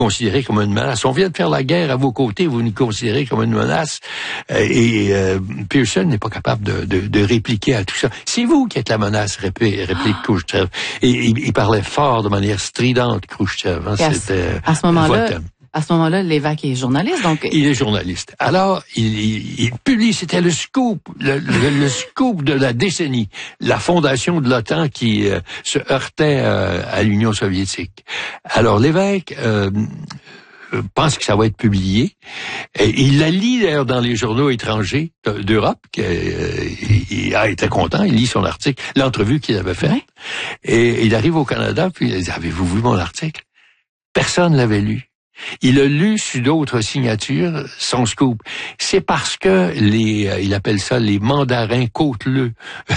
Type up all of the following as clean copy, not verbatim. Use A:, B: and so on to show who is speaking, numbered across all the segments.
A: considéré comme une menace. On vient de faire la guerre à vos côtés, vous nous considérez comme une menace. Pearson n'est pas capable de répliquer à tout ça. C'est vous qui êtes la menace, réplique Khrouchtchev. Et il parlait fort, de manière stridente, Khrouchtchev. Hein, c'était
B: à ce moment-là, Lévesque est journaliste, donc...
A: Il est journaliste. Alors, il publie, c'était le scoop, le scoop de la décennie, la fondation de l'OTAN qui se heurtait à l'Union soviétique. Alors, Lévesque pense que ça va être publié. Et il la lit d'ailleurs dans les journaux étrangers d'Europe. Il a été content, il lit son article, l'entrevue qu'il avait faite. Ouais. Et il arrive au Canada, puis il dit, avez-vous vu mon article? Personne ne l'avait lu. Il a lu sous d'autres signatures son scoop. C'est parce que il appelle ça les mandarins côteleux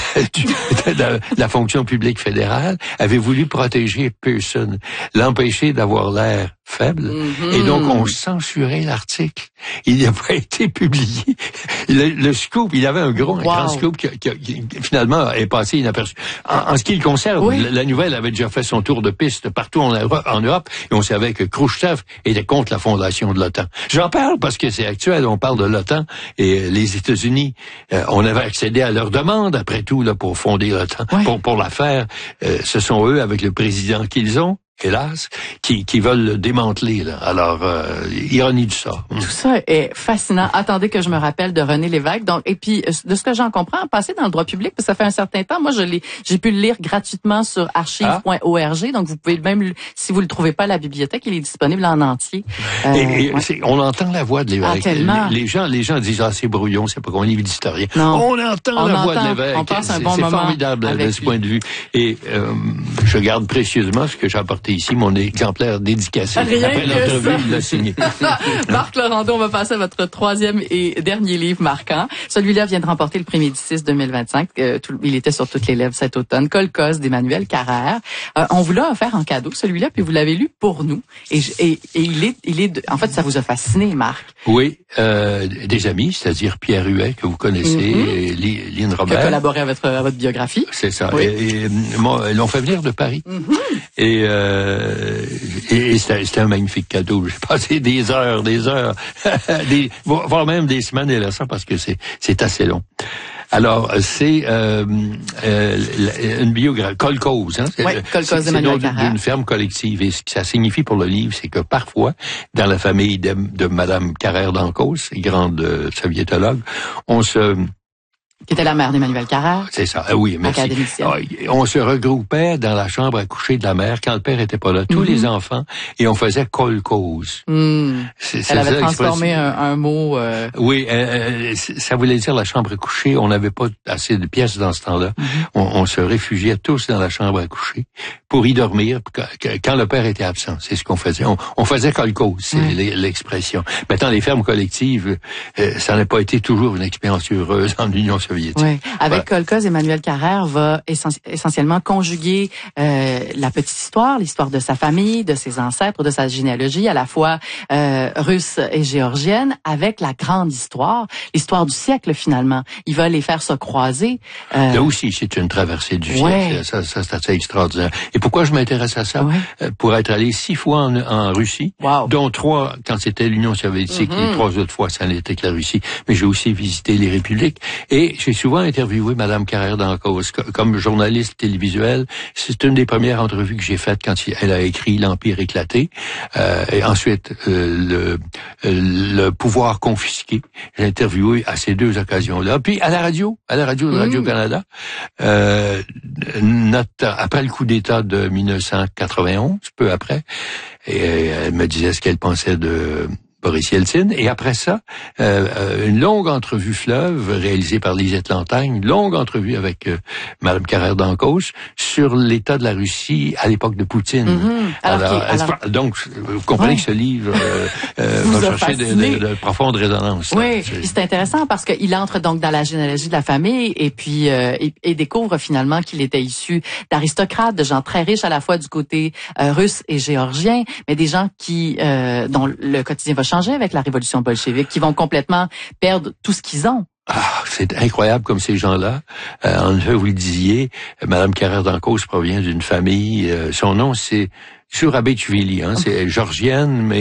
A: de la fonction publique fédérale, avaient voulu protéger Pearson, l'empêcher d'avoir l'air faible, et donc on censurait l'article. Il n'a pas été publié. Le scoop, il avait un grand scoop qui finalement est passé inaperçu. En ce qui le concerne, la nouvelle avait déjà fait son tour de piste partout en Europe, et on savait que Khrouchtchev était contre la fondation de l'OTAN. J'en parle parce que c'est actuel, on parle de l'OTAN, et les États-Unis, on avait accédé à leur demande, après tout, là, pour fonder l'OTAN, pour la faire. Ce sont eux, avec le président qu'ils ont, hélas, qui veulent le démanteler, là. Alors, ironie du sort.
B: Tout ça est fascinant. Attendez que je me rappelle de René Lévesque. Donc, et puis, de ce que j'en comprends, passer dans le droit public, parce que ça fait un certain temps. Moi, j'ai pu le lire gratuitement sur archive.org. Donc, vous pouvez même, si vous le trouvez pas à la bibliothèque, il est disponible en entier.
A: On entend la voix de Lévesque. Les gens disent, c'est brouillon, c'est pas comme un livre d'historien. On entend la voix de Lévesque.
B: On passe un bon moment.
A: C'est formidable de ce point de vue. Et, je garde précieusement ce que j'apporte ici, mon exemplaire dédicacé. Après l'entrevue, il l'a signé.
B: Marc Laurando, on va passer à votre troisième et dernier livre marquant. Celui-là vient de remporter le prix Médicis 2025. Il était sur toutes les lèvres cet automne. Kolkhoz d'Emmanuel Carrère. On vous l'a offert en cadeau, celui-là, puis vous l'avez lu pour nous. Et il est en fait, ça vous a fasciné, Marc.
A: Oui, des amis, c'est-à-dire Pierre Huet, que vous connaissez, et Lynn Robert.
B: Qui a collaboré à votre biographie.
A: C'est ça. Oui. Et ils l'ont fait venir de Paris. Et c'était un magnifique cadeau. J'ai passé des heures, voire même des semaines et là ça parce que c'est assez long. Alors, c'est une biographie, Kolkhoz, hein?
B: Kolkhoz d'Emmanuel Carrère.
A: D'une ferme collective. Et ce que ça signifie pour le livre, c'est que parfois, dans la famille de Madame Carrère d'Ancos, grande soviétologue,
B: qui était la mère d'Emmanuel Carrère.
A: C'est ça, oui, merci. On se regroupait dans la chambre à coucher de la mère quand le père était pas là, tous les enfants, et on faisait kolkhoz.
B: Elle avait transformé un mot...
A: Oui, ça voulait dire la chambre à coucher. On n'avait pas assez de pièces dans ce temps-là. On se réfugiait tous dans la chambre à coucher pour y dormir quand le père était absent. C'est ce qu'on faisait. On faisait kolkhoz, c'est l'expression. Maintenant, les fermes collectives, ça n'a pas été toujours une expérience heureuse en Union soviétique.
B: Oui. Avec Kolkhoz, Emmanuel Carrère va essentiellement conjuguer la petite histoire, l'histoire de sa famille, de ses ancêtres, de sa généalogie, à la fois russe et géorgienne, avec la grande histoire, l'histoire du siècle finalement. Il va les faire se croiser.
A: Là aussi, c'est une traversée du siècle. Ça, c'est assez extraordinaire. Et pourquoi je m'intéresse à ça? Pour être allé 6 fois en Russie, dont 3 quand c'était l'Union soviétique, et 3 autres fois ça n'était que la Russie. Mais j'ai aussi visité les républiques. Et j'ai souvent interviewé Madame Carrère d'Ancos comme journaliste télévisuelle. C'est une des premières entrevues que j'ai faites quand elle a écrit L'Empire éclaté. Et ensuite, le pouvoir confisqué. J'ai interviewé à ces 2 occasions-là. Puis à la radio de Radio-Canada, après le coup d'État de 1991, peu après, et elle me disait ce qu'elle pensait de Boris Yeltsin. Et après ça, une longue entrevue fleuve réalisée par Lisette Lantagne, une longue entrevue avec Madame Carrère d'Ancos sur l'état de la Russie à l'époque de Poutine. Donc, vous comprenez que ce livre va chercher de profondes résonances.
B: Oui, puis c'est intéressant parce qu'il entre donc dans la généalogie de la famille et puis et découvre finalement qu'il était issu d'aristocrates, de gens très riches à la fois du côté russe et géorgien, mais des gens qui dont le quotidien va changer avec la révolution bolchevique, qui vont complètement perdre tout ce qu'ils ont.
A: C'est incroyable comme ces gens-là. En effet, vous le disiez, Madame Carrère d'Ancos provient d'une famille, son nom c'est Zurabechvili, c'est georgienne, mais